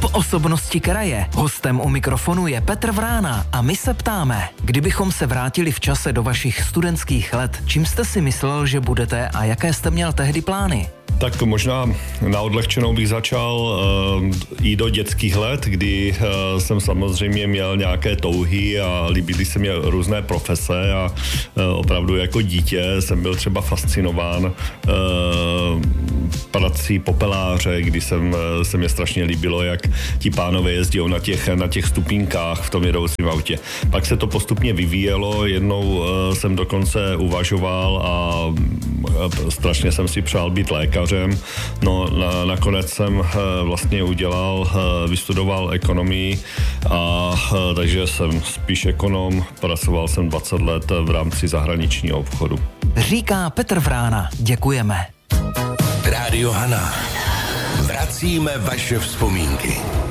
Top osobnosti kraje. Hostem u mikrofonu je Petr Vrána a my se ptáme, kdybychom se vrátili v čase do vašich studentských let, čím jste si myslel, že budete a jaké jste měl tehdy plány? Tak možná na odlehčenou bych začal i do dětských let, kdy jsem samozřejmě měl nějaké touhy a líbily se mě různé profese a opravdu jako dítě jsem byl třeba fascinován prací popeláře, kdy se mě strašně líbilo, jak ti pánové jezdí na těch stupínkách v tom jedoucím autě. Pak se to postupně vyvíjelo, jednou jsem dokonce uvažoval a strašně jsem si přál být lékařem. No, nakonec jsem vlastně vystudoval ekonomii a takže jsem spíš ekonom, pracoval jsem 20 let v rámci zahraničního obchodu. Říká Petr Vrána, děkujeme. Rádio Hana. Vracíme vaše vzpomínky.